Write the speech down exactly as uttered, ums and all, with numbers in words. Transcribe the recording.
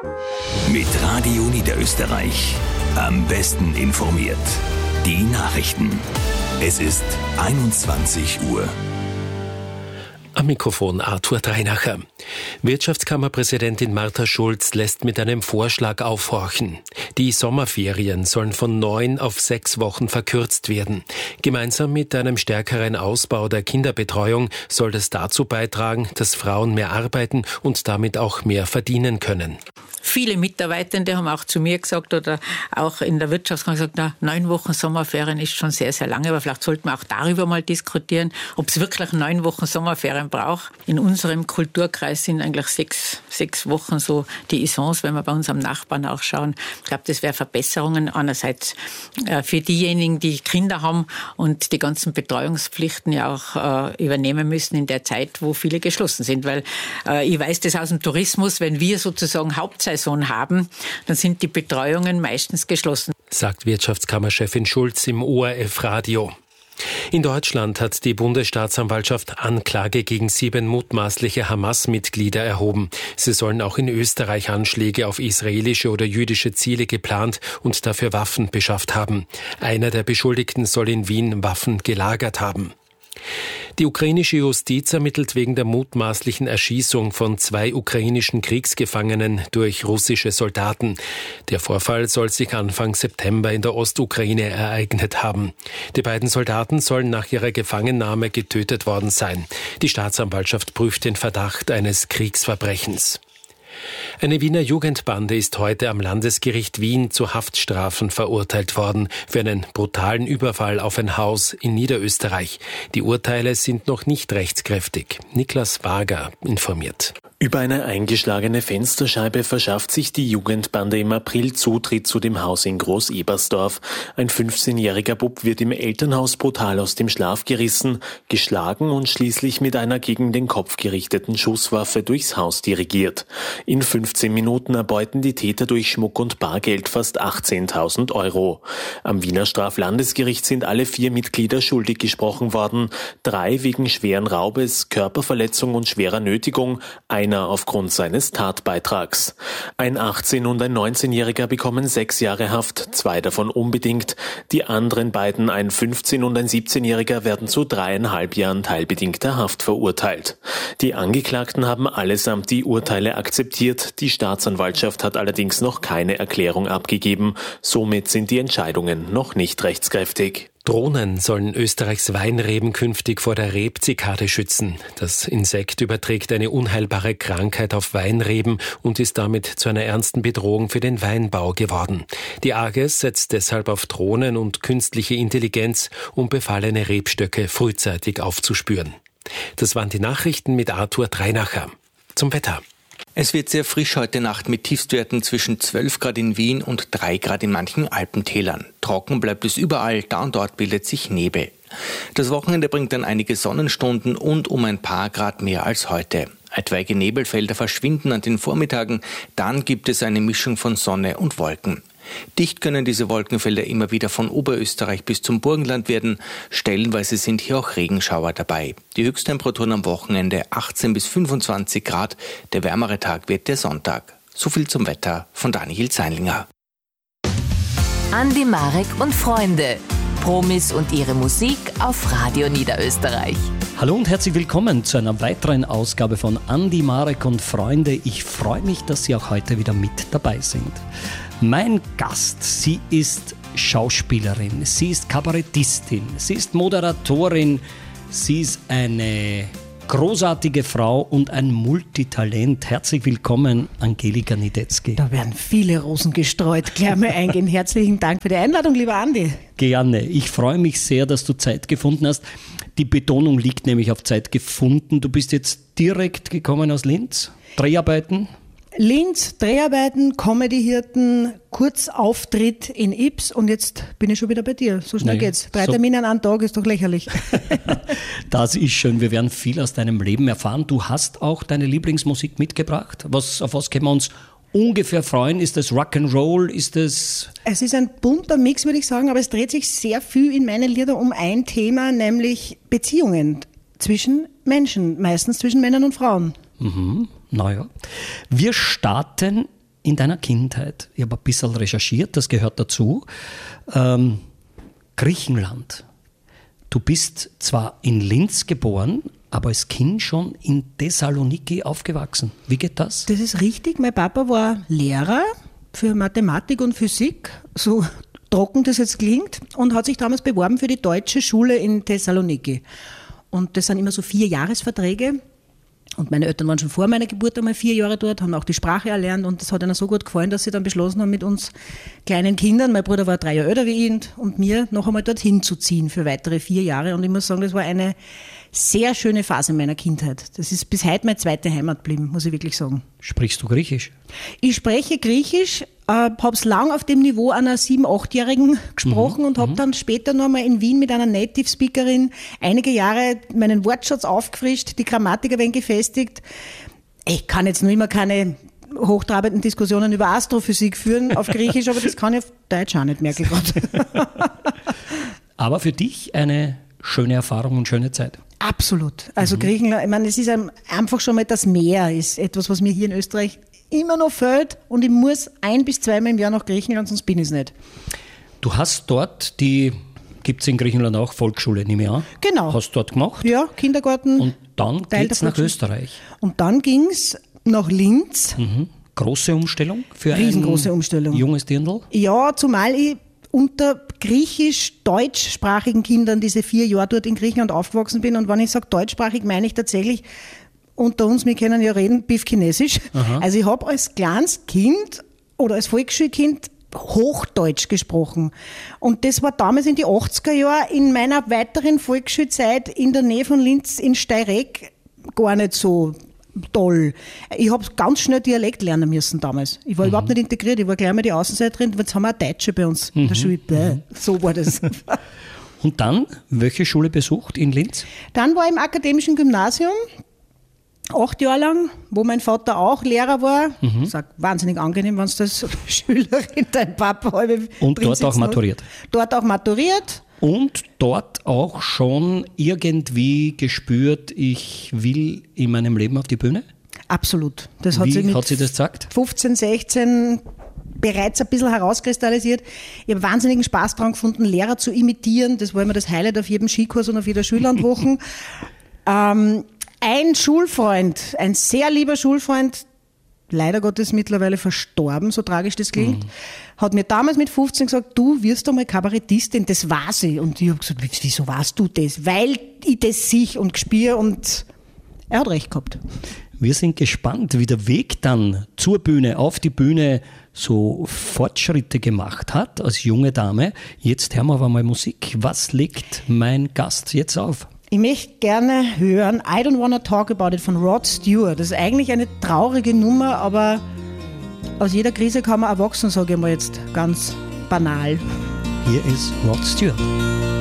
Mit Radio Niederösterreich. Am besten informiert. Die Nachrichten. Es ist einundzwanzig Uhr. Am Mikrofon Arthur Dreinacher. Wirtschaftskammerpräsidentin Martha Schulz lässt mit einem Vorschlag aufhorchen. Die Sommerferien sollen von neun auf sechs Wochen verkürzt werden. Gemeinsam mit einem stärkeren Ausbau der Kinderbetreuung soll das dazu beitragen, dass Frauen mehr arbeiten und damit auch mehr verdienen können. Viele Mitarbeitende haben auch zu mir gesagt oder auch in der Wirtschaftskammer gesagt, na, neun Wochen Sommerferien ist schon sehr, sehr lange, aber vielleicht sollten wir auch darüber mal diskutieren, ob es wirklich neun Wochen Sommerferien braucht. In unserem Kulturkreis sind eigentlich sechs, sechs Wochen so die Essence, wenn wir bei unserem Nachbarn auch schauen. Ich glaube, das wäre Verbesserungen einerseits äh, für diejenigen, die Kinder haben und die ganzen Betreuungspflichten ja auch äh, übernehmen müssen in der Zeit, wo viele geschlossen sind, weil äh, ich weiß das aus dem Tourismus, wenn wir sozusagen Hauptsaison haben, dann sind die Betreuungen meistens geschlossen. Sagt Wirtschaftskammerchefin Schulz im O R F-Radio. In Deutschland hat die Bundesstaatsanwaltschaft Anklage gegen sieben mutmaßliche Hamas-Mitglieder erhoben. Sie sollen auch in Österreich Anschläge auf israelische oder jüdische Ziele geplant und dafür Waffen beschafft haben. Einer der Beschuldigten soll in Wien Waffen gelagert haben. Die ukrainische Justiz ermittelt wegen der mutmaßlichen Erschießung von zwei ukrainischen Kriegsgefangenen durch russische Soldaten. Der Vorfall soll sich Anfang September in der Ostukraine ereignet haben. Die beiden Soldaten sollen nach ihrer Gefangennahme getötet worden sein. Die Staatsanwaltschaft prüft den Verdacht eines Kriegsverbrechens. Eine Wiener Jugendbande ist heute am Landesgericht Wien zu Haftstrafen verurteilt worden für einen brutalen Überfall auf ein Haus in Niederösterreich. Die Urteile sind noch nicht rechtskräftig. Niklas Wager informiert. Über eine eingeschlagene Fensterscheibe verschafft sich die Jugendbande im April Zutritt zu dem Haus in Groß-Ebersdorf. Ein fünfzehnjähriger Bub wird im Elternhaus brutal aus dem Schlaf gerissen, geschlagen und schließlich mit einer gegen den Kopf gerichteten Schusswaffe durchs Haus dirigiert. In fünfzehn Minuten erbeuten die Täter durch Schmuck und Bargeld fast achtzehntausend Euro. Am Wiener Straflandesgericht sind alle vier Mitglieder schuldig gesprochen worden. Drei wegen schweren Raubes, Körperverletzung und schwerer Nötigung, einer aufgrund seines Tatbeitrags. Ein achtzehn- und ein neunzehnjähriger bekommen sechs Jahre Haft, zwei davon unbedingt. Die anderen beiden, ein fünfzehn- und ein siebzehnjähriger, werden zu dreieinhalb Jahren teilbedingter Haft verurteilt. Die Angeklagten haben allesamt die Urteile akzeptiert. Die Staatsanwaltschaft hat allerdings noch keine Erklärung abgegeben. Somit sind die Entscheidungen noch nicht rechtskräftig. Drohnen sollen Österreichs Weinreben künftig vor der Rebzikade schützen. Das Insekt überträgt eine unheilbare Krankheit auf Weinreben und ist damit zu einer ernsten Bedrohung für den Weinbau geworden. Die AGES setzt deshalb auf Drohnen und künstliche Intelligenz, um befallene Rebstöcke frühzeitig aufzuspüren. Das waren die Nachrichten mit Arthur Dreinacher. Zum Wetter. Es wird sehr frisch heute Nacht mit Tiefstwerten zwischen zwölf Grad in Wien und drei Grad in manchen Alpentälern. Trocken bleibt es überall, da und dort bildet sich Nebel. Das Wochenende bringt dann einige Sonnenstunden und um ein paar Grad mehr als heute. Etwaige Nebelfelder verschwinden an den Vormittagen, dann gibt es eine Mischung von Sonne und Wolken. Dicht können diese Wolkenfelder immer wieder von Oberösterreich bis zum Burgenland werden. Stellenweise sind hier auch Regenschauer dabei. Die Höchsttemperaturen am Wochenende achtzehn bis fünfundzwanzig Grad. Der wärmere Tag wird der Sonntag. So viel zum Wetter von Daniel Zeinlinger. Andi Marek und Freunde. Promis und ihre Musik auf Radio Niederösterreich. Hallo und herzlich willkommen zu einer weiteren Ausgabe von Andi Marek und Freunde. Ich freue mich, dass Sie auch heute wieder mit dabei sind. Mein Gast, sie ist Schauspielerin, sie ist Kabarettistin, sie ist Moderatorin, sie ist eine großartige Frau und ein Multitalent. Herzlich willkommen, Angelika Niedetzky. Da werden viele Rosen gestreut. Gleich mal eingehen. Herzlichen Dank für die Einladung, lieber Andi. Gerne. Ich freue mich sehr, dass du Zeit gefunden hast. Die Betonung liegt nämlich auf Zeit gefunden. Du bist jetzt direkt gekommen aus Linz. Dreharbeiten? Linz, Dreharbeiten, Comedy-Hirten, Kurzauftritt in Ips und jetzt bin ich schon wieder bei dir. So schnell naja, geht's. Drei so Termine an einem Tag ist doch lächerlich. Das ist schön. Wir werden viel aus deinem Leben erfahren. Du hast auch deine Lieblingsmusik mitgebracht. Was, auf was können wir uns ungefähr freuen? Ist das Rock'n'Roll? Ist das... Es ist ein bunter Mix, würde ich sagen, aber es dreht sich sehr viel in meinen Liedern um ein Thema, nämlich Beziehungen zwischen Menschen, meistens zwischen Männern und Frauen. Mhm. Naja, wir starten in deiner Kindheit, ich habe ein bisschen recherchiert, das gehört dazu, ähm, Griechenland. Du bist zwar in Linz geboren, aber als Kind schon in Thessaloniki aufgewachsen. Wie geht das? Das ist richtig. Mein Papa war Lehrer für Mathematik und Physik, so trocken das jetzt klingt, und hat sich damals beworben für die deutsche Schule in Thessaloniki. Und das sind immer so vier Jahresverträge. Und meine Eltern waren schon vor meiner Geburt einmal vier Jahre dort, haben auch die Sprache erlernt, und das hat ihnen so gut gefallen, dass sie dann beschlossen haben, mit uns kleinen Kindern, mein Bruder war drei Jahre älter wie ich, und mir noch einmal dorthin zu ziehen für weitere vier Jahre. Und ich muss sagen, das war eine sehr schöne Phase meiner Kindheit. Das ist bis heute meine zweite Heimat geblieben, muss ich wirklich sagen. Sprichst du Griechisch? Ich spreche Griechisch, äh, habe es lang auf dem Niveau einer sieben-, achtjährigen gesprochen mhm. und habe mhm. dann später noch mal in Wien mit einer Native Speakerin einige Jahre meinen Wortschatz aufgefrischt, die Grammatik ein wenig gefestigt. Ich kann jetzt nur immer keine hochtrabenden Diskussionen über Astrophysik führen auf Griechisch, aber das kann ich auf Deutsch auch nicht, merke ich gerade. Aber für dich eine schöne Erfahrung und schöne Zeit. Absolut. Also mhm. Griechenland, ich meine, es ist einfach schon mal das Meer, ist etwas, was mir hier in Österreich immer noch fehlt, und ich muss ein- bis zweimal im Jahr nach Griechenland, sonst bin ich es nicht. Du hast dort die, gibt es in Griechenland auch Volksschule, nehme ich an? Genau. Hast du dort gemacht? Ja, Kindergarten. Und dann geht es nach Österreich. Und dann ging es nach Linz. Mhm. Große Umstellung für Riesengroße ein Umstellung. junges Dirndl? Ja, zumal ich unter griechisch-deutschsprachigen Kindern diese vier Jahre dort in Griechenland aufgewachsen bin. Und wenn ich sage deutschsprachig, meine ich tatsächlich, unter uns, wir können ja reden, Biff Chinesisch. Aha. Also ich habe als kleines Kind oder als Volksschulkind Hochdeutsch gesprochen. Und das war damals in die achtziger Jahre in meiner weiteren Volksschulzeit in der Nähe von Linz in Steyregg gar nicht so toll. Ich habe ganz schnell Dialekt lernen müssen damals. Ich war mhm. überhaupt nicht integriert, ich war gleich mal die Außenseiterin. Jetzt haben wir eine Deutsche bei uns in der Schule. Mhm. So war das. Und dann, welche Schule besucht in Linz? Dann war ich im akademischen Gymnasium, acht Jahre lang, wo mein Vater auch Lehrer war. Mhm. Das ist wahnsinnig angenehm, wenn du als Schülerin dein Papa halbe Und dort auch maturiert. Dort auch maturiert. Und dort auch schon irgendwie gespürt, ich will in meinem Leben auf die Bühne? Absolut. Das hat Wie sie mit hat sie das gesagt? fünfzehn, sechzehn bereits ein bisschen herauskristallisiert. Ich habe wahnsinnigen Spaß daran gefunden, Lehrer zu imitieren. Das war immer das Highlight auf jedem Skikurs und auf jeder Schullandwoche. ähm, ein Schulfreund, ein sehr lieber Schulfreund, leider Gottes mittlerweile verstorben, so tragisch das klingt, mhm. hat mir damals mit fünfzehn gesagt, du wirst einmal Kabarettistin, das war sie. Und ich habe gesagt, wieso warst du das? Weil ich das sehe und spüre, und er hat recht gehabt. Wir sind gespannt, wie der Weg dann zur Bühne, auf die Bühne so Fortschritte gemacht hat als junge Dame. Jetzt hören wir aber mal Musik. Was legt mein Gast jetzt auf? Ich möchte gerne hören I Don't Wanna Talk About It von Rod Stewart. Das ist eigentlich eine traurige Nummer, aber aus jeder Krise kann man erwachsen, sage ich mal jetzt ganz banal. Hier ist Rod Stewart.